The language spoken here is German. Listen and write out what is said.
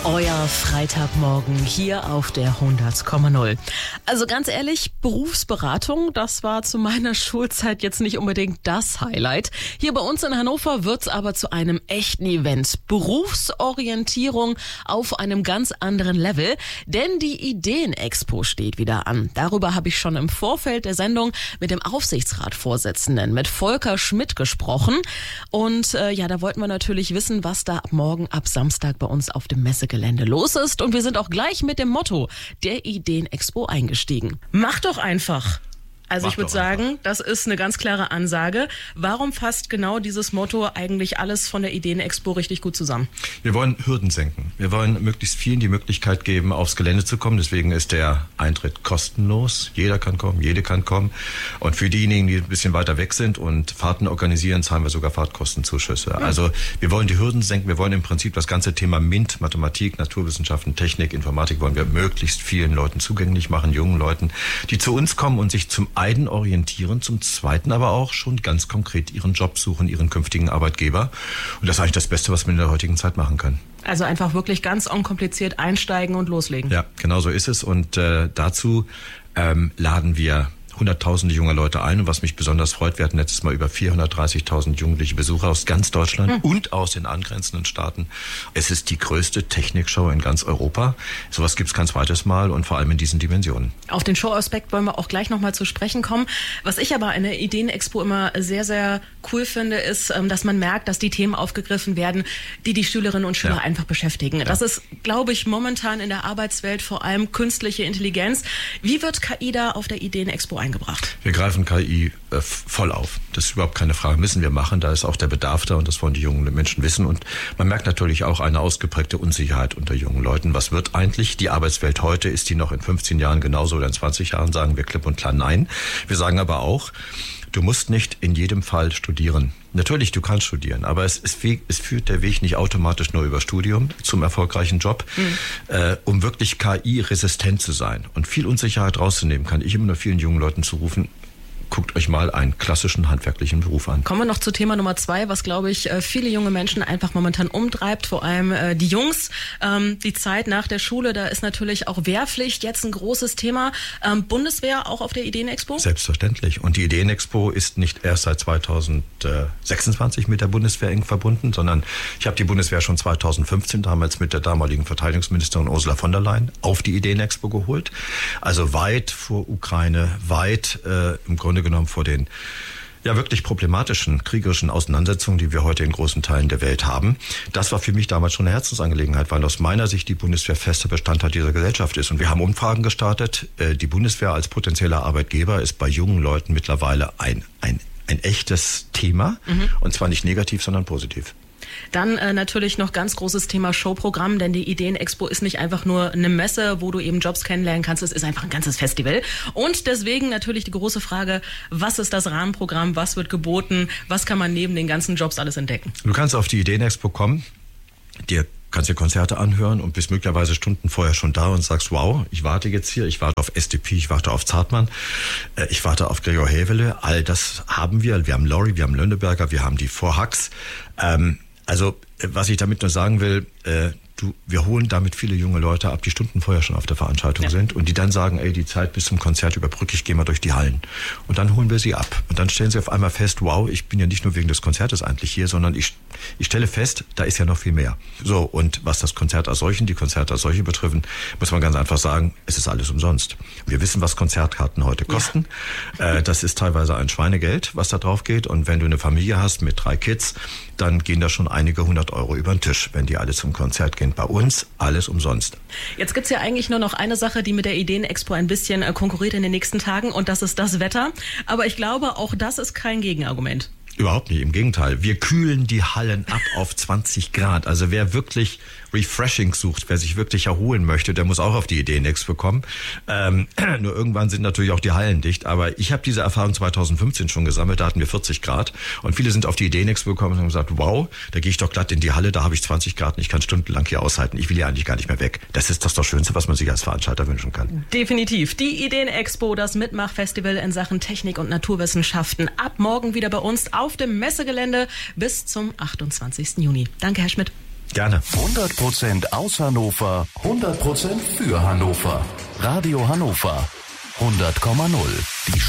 Euer Freitagmorgen hier auf der 100,0. Also ganz ehrlich, Berufsberatung, das war zu meiner Schulzeit jetzt nicht unbedingt das Highlight. Hier bei uns in Hannover wird's aber zu einem echten Event. Berufsorientierung auf einem ganz anderen Level, denn die Ideen-Expo steht wieder an. Darüber habe ich schon im Vorfeld der Sendung mit dem Aufsichtsratsvorsitzenden, mit Volker Schmidt gesprochen. Und da wollten wir natürlich wissen, was da ab Samstag bei uns auf dem Messegelände los ist. Und wir sind auch gleich mit dem Motto der Ideen-Expo eingestiegen. Mach doch einfach! Also ich würde sagen, das ist eine ganz klare Ansage. Warum fasst genau dieses Motto eigentlich alles von der Ideen-Expo richtig gut zusammen? Wir wollen Hürden senken. Wir wollen möglichst vielen die Möglichkeit geben, aufs Gelände zu kommen. Deswegen ist der Eintritt kostenlos. Jeder kann kommen, jede kann kommen. Und für diejenigen, die ein bisschen weiter weg sind und Fahrten organisieren, zahlen wir sogar Fahrtkostenzuschüsse. Also wir wollen die Hürden senken. Wir wollen im Prinzip das ganze Thema MINT, Mathematik, Naturwissenschaften, Technik, Informatik, wollen wir möglichst vielen Leuten zugänglich machen, jungen Leuten, die zu uns kommen und sich zum einen orientieren, zum zweiten aber auch schon ganz konkret ihren Job suchen, ihren künftigen Arbeitgeber. Und das ist eigentlich das Beste, was wir in der heutigen Zeit machen können. Also einfach wirklich ganz unkompliziert einsteigen und loslegen. Ja, genau so ist es. Und dazu laden wir hunderttausende junge Leute ein. Und was mich besonders freut, wir hatten letztes Mal über 430.000 jugendliche Besucher aus ganz Deutschland und aus den angrenzenden Staaten. Es ist die größte Technikshow in ganz Europa. Sowas gibt es kein zweites Mal und vor allem in diesen Dimensionen. Auf den Showaspekt wollen wir auch gleich nochmal zu sprechen kommen. Was ich aber in der Ideen-Expo immer sehr, sehr cool finde, ist, dass man merkt, dass die Themen aufgegriffen werden, die Schülerinnen und Schüler einfach beschäftigen. Ja. Das ist, glaube ich, momentan in der Arbeitswelt vor allem künstliche Intelligenz. Wie wird KI da auf der Ideen-Expo eingebracht? Wir greifen KI voll auf. Das ist überhaupt keine Frage. Müssen wir machen. Da ist auch der Bedarf da und das wollen die jungen Menschen wissen. Und man merkt natürlich auch eine ausgeprägte Unsicherheit unter jungen Leuten. Was wird eigentlich die Arbeitswelt heute? Ist die noch in 15 Jahren genauso oder in 20 Jahren? Sagen wir klipp und klar nein. Wir sagen aber auch, du musst nicht in jedem Fall studieren. Natürlich, du kannst studieren, aber es führt der Weg nicht automatisch nur über Studium zum erfolgreichen Job. Um wirklich KI-resistent zu sein und viel Unsicherheit rauszunehmen, kann ich immer nur vielen jungen Leuten zurufen, guckt euch mal einen klassischen handwerklichen Beruf an. Kommen wir noch zu Thema Nummer 2, was, glaube ich, viele junge Menschen einfach momentan umtreibt, vor allem die Jungs. Die Zeit nach der Schule, da ist natürlich auch Wehrpflicht jetzt ein großes Thema. Bundeswehr auch auf der Ideen-Expo? Selbstverständlich. Und die Ideen-Expo ist nicht erst seit 2026 mit der Bundeswehr eng verbunden, sondern ich habe die Bundeswehr schon 2015 damals mit der damaligen Verteidigungsministerin Ursula von der Leyen auf die Ideen-Expo geholt. Also weit vor Ukraine, weit im Grunde genommen vor den wirklich problematischen kriegerischen Auseinandersetzungen, die wir heute in großen Teilen der Welt haben. Das war für mich damals schon eine Herzensangelegenheit, weil aus meiner Sicht die Bundeswehr fester Bestandteil dieser Gesellschaft ist. Und wir haben Umfragen gestartet. Die Bundeswehr als potenzieller Arbeitgeber ist bei jungen Leuten mittlerweile ein echtes Thema. Und zwar nicht negativ, sondern positiv. Dann natürlich noch ganz großes Thema Showprogramm, denn die Ideen-Expo ist nicht einfach nur eine Messe, wo du eben Jobs kennenlernen kannst, es ist einfach ein ganzes Festival. Und deswegen natürlich die große Frage, was ist das Rahmenprogramm, was wird geboten, was kann man neben den ganzen Jobs alles entdecken? Du kannst auf die Ideen-Expo kommen, kannst dir Konzerte anhören und bist möglicherweise Stunden vorher schon da und sagst, wow, ich warte jetzt hier, ich warte auf SDP, ich warte auf Zartmann, ich warte auf Gregor Hävele, all das haben wir. Wir haben Lori, wir haben Lönneberger, wir haben die Vorhacks. Also, was ich damit nur sagen will, wir holen damit viele junge Leute ab, die Stunden vorher schon auf der Veranstaltung sind und die dann sagen, ey, die Zeit bis zum Konzert überbrücke ich, gehe mal durch die Hallen. Und dann holen wir sie ab. Und dann stellen sie auf einmal fest, wow, ich bin ja nicht nur wegen des Konzertes eigentlich hier, sondern ich stelle fest, da ist ja noch viel mehr. So, und was das Konzert als solchen, die Konzerte als solche betreffen, muss man ganz einfach sagen, es ist alles umsonst. Wir wissen, was Konzertkarten heute kosten. Ja. Das ist teilweise ein Schweinegeld, was da drauf geht. Und wenn du eine Familie hast mit 3 Kids, dann gehen da schon einige 100 Euro über den Tisch, wenn die alle zum Konzert gehen. Bei uns alles umsonst. Jetzt gibt's ja eigentlich nur noch eine Sache, die mit der Ideen-Expo ein bisschen konkurriert in den nächsten Tagen und das ist das Wetter. Aber ich glaube, auch das ist kein Gegenargument. Überhaupt nicht, im Gegenteil. Wir kühlen die Hallen ab auf 20 Grad. Also wer wirklich Refreshing sucht, wer sich wirklich erholen möchte, der muss auch auf die Ideen-Expo kommen. Nur irgendwann sind natürlich auch die Hallen dicht. Aber ich habe diese Erfahrung 2015 schon gesammelt, da hatten wir 40 Grad. Und viele sind auf die Ideen-Expo gekommen und haben gesagt, wow, da gehe ich doch glatt in die Halle, da habe ich 20 Grad und ich kann stundenlang hier aushalten. Ich will hier eigentlich gar nicht mehr weg. Das ist das Schönste, was man sich als Veranstalter wünschen kann. Definitiv. Die Ideen-Expo, das Mitmachfestival in Sachen Technik und Naturwissenschaften. Ab morgen wieder bei uns auf dem Messegelände bis zum 28. Juni. Danke, Herr Schmidt. Gerne. 100% aus Hannover, 100% für Hannover. Radio Hannover 100,0. Die